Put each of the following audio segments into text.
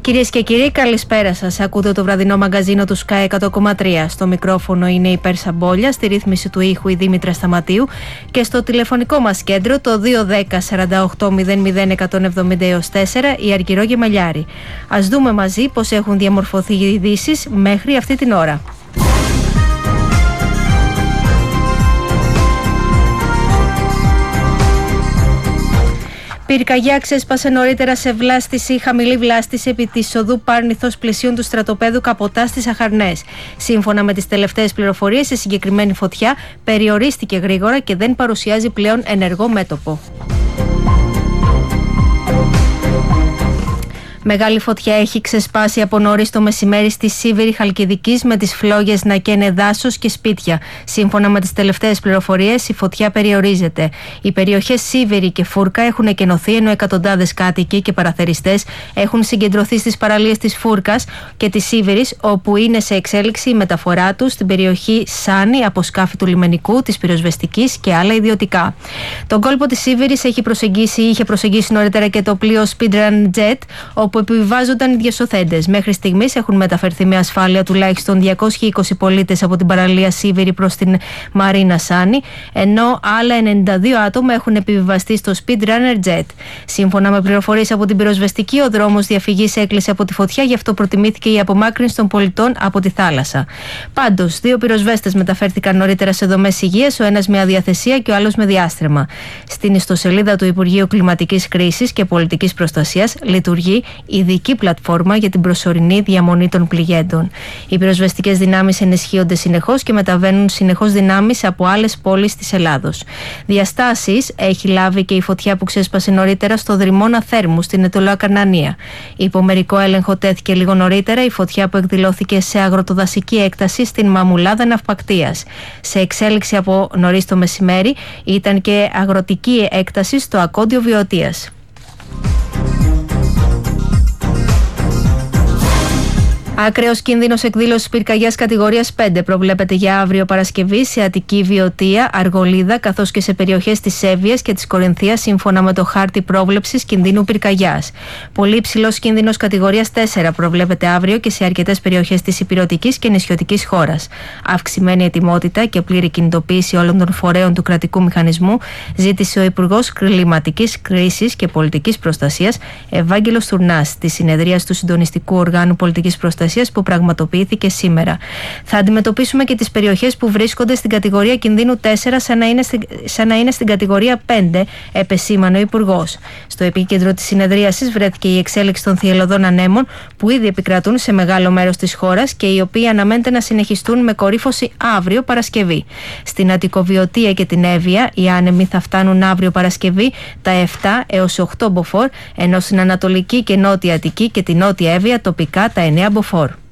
Κυρίες και κύριοι, καλησπέρα σας. Ακούτε το βραδινό μαγκαζίνο του Sky 100,3. Στο μικρόφωνο είναι η Πέρσα Μπόλια, στη ρύθμιση του ήχου η Δήμητρα Σταματίου και στο τηλεφωνικό μας κέντρο το 210 48 00 170-4 η Αργυρό Γεμελιάρη. Ας δούμε μαζί πώς έχουν διαμορφωθεί οι ειδήσεις μέχρι αυτή την ώρα. Πυρκαγιά ξέσπασε νωρίτερα σε βλάστηση, χαμηλή βλάστηση επί της οδού Πάρνηθος πλαισίων του στρατοπέδου Καποτά στις Αχαρνές. Σύμφωνα με τις τελευταίες πληροφορίες, η συγκεκριμένη φωτιά περιορίστηκε γρήγορα και δεν παρουσιάζει πλέον ενεργό μέτωπο. Μεγάλη φωτιά έχει ξεσπάσει από νωρίς το μεσημέρι στη Σίβηρη Χαλκιδικής με τις φλόγες να καίνε δάσος και σπίτια. Σύμφωνα με τις τελευταίες πληροφορίες, η φωτιά περιορίζεται. Οι περιοχές Σίβηρη και Φούρκα έχουν εκενωθεί, ενώ εκατοντάδες κάτοικοι και παραθεριστές έχουν συγκεντρωθεί στις παραλίες της Φούρκας και της Σίβηρης, όπου είναι σε εξέλιξη η μεταφορά τους στην περιοχή Σάνι από σκάφη του λιμενικού, της πυροσβεστικής και άλλα ιδιωτικά. Τον κόλπο της Σίβηρης είχε προσεγγίσει νωρίτερα και το πλοίο Speedrun Jet, όπου επιβιβάζονταν οι διασωθέντες. Μέχρι στιγμής έχουν μεταφερθεί με ασφάλεια τουλάχιστον 220 πολίτες από την παραλία Σίβηρη προς την Μαρίνα Σάνι, ενώ άλλα 92 άτομα έχουν επιβιβαστεί στο Speedrunner Jet. Σύμφωνα με πληροφορίες από την πυροσβεστική, ο δρόμος διαφυγής έκλεισε από τη φωτιά, γι' αυτό προτιμήθηκε η απομάκρυνση των πολιτών από τη θάλασσα. Πάντως, 2 πυροσβέστες μεταφέρθηκαν νωρίτερα σε δομές υγείας, ο ένας με αδιαθεσία και ο άλλος με διάστρεμα. Στην ιστοσελίδα του Υπουργείου Κλιματικής Κρίσης και Πολιτικής Προστασίας λειτουργεί ειδική πλατφόρμα για την προσωρινή διαμονή των πληγέντων. Οι πυροσβεστικές δυνάμεις ενισχύονται συνεχώς και μεταβαίνουν συνεχώς δυνάμεις από άλλες πόλεις της Ελλάδος. Διαστάσεις έχει λάβει και η φωτιά που ξέσπασε νωρίτερα στο Δρυμώνα Θέρμου στην Αιτωλοακαρνανία. Υπό μερικό έλεγχο τέθηκε λίγο νωρίτερα η φωτιά που εκδηλώθηκε σε αγροτοδασική έκταση στην Μαμουλάδα Ναυπακτίας. Σε εξέλιξη από νωρίς το μεσημέρι ήταν και αγροτική έκταση στο Ακόντιο Βιωτίας. Ακραίος κίνδυνος εκδήλωσης πυρκαγιάς κατηγορίας 5 προβλέπεται για αύριο Παρασκευή σε Αττική, Βιωτία, Αργολίδα καθώς και σε περιοχές της Εύβοιας και της Κορινθίας σύμφωνα με το χάρτη πρόβλεψης κινδύνου πυρκαγιάς. Πολύ υψηλός κίνδυνος κατηγορίας 4 προβλέπεται αύριο και σε αρκετές περιοχές της ηπειρωτικής και νησιωτικής χώρας. Αυξημένη ετοιμότητα και πλήρη κινητοποίηση όλων των φορέων του κρατικού μηχανισμού ζήτησε ο Υπουργός Κλιματικής Κρίσης και Πολιτικής Προστασίας Ευάγγελος Τουρνάς στη συνεδρία του Συντονιστικού Οργάνου Πολιτικής Προστασίας που πραγματοποιήθηκε σήμερα. Θα αντιμετωπίσουμε και τις περιοχές που βρίσκονται στην κατηγορία κινδύνου 4 σαν να είναι στην κατηγορία 5, επεσήμανε ο Υπουργός. Στο επίκεντρο της συνεδρίασης βρέθηκε η εξέλιξη των θυελλωδών ανέμων που ήδη επικρατούν σε μεγάλο μέρος της χώρας και οι οποίοι αναμένεται να συνεχιστούν με κορύφωση αύριο Παρασκευή. Στην Αττικοβιωτία και την Εύβοια οι άνεμοι θα φτάνουν αύριο Παρασκευή τα 7 έως 8 μποφόρ, ενώ στην Ανατολική και Νότια Αττική και την Νότια Εύβοια τοπικά τα 9 μποφόρ.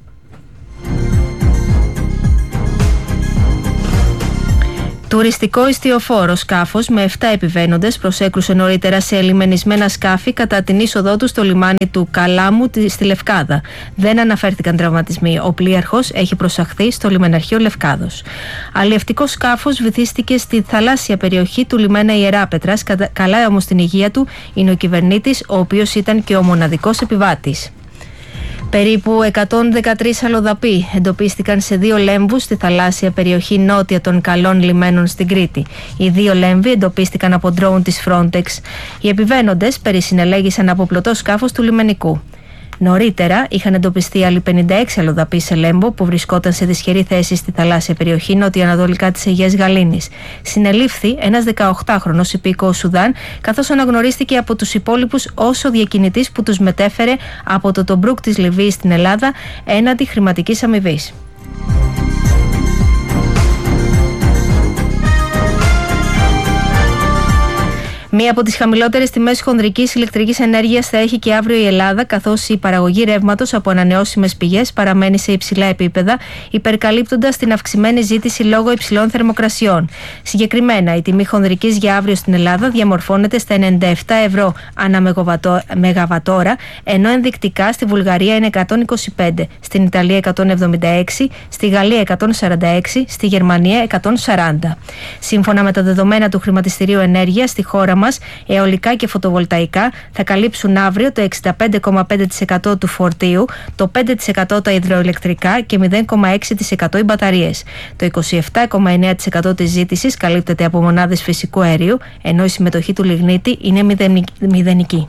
Τουριστικό ιστιοφόρο σκάφος με 7 επιβαίνοντες προσέκρουσε νωρίτερα σε ελιμενισμένα σκάφη κατά την είσοδό του στο λιμάνι του Καλάμου στη Λευκάδα. Δεν αναφέρθηκαν τραυματισμοί. Ο πλοίαρχος έχει προσαχθεί στο λιμεναρχείο Λευκάδος. Αλλιευτικό σκάφος βυθίστηκε στη θαλάσσια περιοχή του λιμένα Ιεράπετρας. Καλά όμως στην υγεία του είναι ο κυβερνήτης, ο οποίος ήταν και ο μοναδικός επιβάτης. Περίπου 113 αλλοδαποί εντοπίστηκαν σε 2 λέμβους στη θαλάσσια περιοχή νότια των Καλών Λιμένων στην Κρήτη. Οι 2 λέμβοι εντοπίστηκαν από ντρόουν της Frontex. Οι επιβαίνοντες περισυνελέγησαν από πλωτό σκάφος του λιμενικού. Νωρίτερα είχαν εντοπιστεί άλλοι 56 αλλοδαποί σε λέμβο που βρισκόταν σε δυσχερή θέση στη θαλάσσια περιοχή νοτιοανατολικά της Αιγαίας Γαλήνης. Συνελήφθη ένας 18χρονος υπήκοος Σουδάν, καθώς αναγνωρίστηκε από τους υπόλοιπους ως ο διακινητής που τους μετέφερε από το Τομπρούκ της Λιβύης στην Ελλάδα έναντι χρηματικής αμοιβής. Μία από τις χαμηλότερες τιμές χονδρικής ηλεκτρικής ενέργειας θα έχει και αύριο η Ελλάδα, καθώς η παραγωγή ρεύματος από ανανεώσιμες πηγές παραμένει σε υψηλά επίπεδα, υπερκαλύπτοντας την αυξημένη ζήτηση λόγω υψηλών θερμοκρασιών. Συγκεκριμένα, η τιμή χονδρικής για αύριο στην Ελλάδα διαμορφώνεται στα 97 ευρώ ανά μεγαβατόρα, ενώ ενδεικτικά στη Βουλγαρία είναι 125, στην Ιταλία 176, στη Γαλλία 146, στη Γερμανία 140. Σύμφωνα με τα δεδομένα του Χρηματιστηρίου Ενέργειας, στη χώρα μας μας, αιωλικά και φωτοβολταϊκά θα καλύψουν αύριο το 65,5% του φορτίου, το 5% τα υδροηλεκτρικά και 0,6% οι μπαταρίες. Το 27,9% της ζήτησης καλύπτεται από μονάδες φυσικού αερίου, ενώ η συμμετοχή του λιγνίτη είναι μηδενική.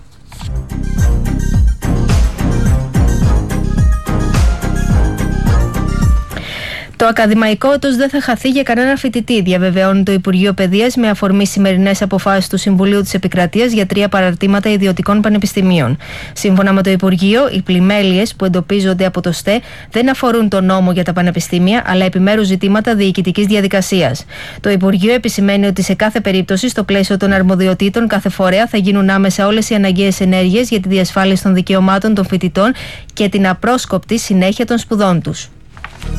Το ακαδημαϊκό έτος δεν θα χαθεί για κανένα φοιτητή, διαβεβαιώνει το Υπουργείο Παιδείας με αφορμή σημερινές αποφάσεις του Συμβουλίου της Επικρατείας για 3 παραρτήματα ιδιωτικών πανεπιστημίων. Σύμφωνα με το Υπουργείο, οι πλημέλειες που εντοπίζονται από το ΣΤΕ δεν αφορούν τον νόμο για τα πανεπιστήμια, αλλά επιμέρους ζητήματα διοικητικής διαδικασίας. Το Υπουργείο επισημαίνει ότι σε κάθε περίπτωση, στο πλαίσιο των αρμοδιοτήτων κάθε φορέα, θα γίνουν άμεσα όλες οι αναγκαίες ενέργειες για τη διασφάλιση των δικαιωμάτων των φοιτητών και την απρόσκοπτη συνέχεια των σπουδών τους.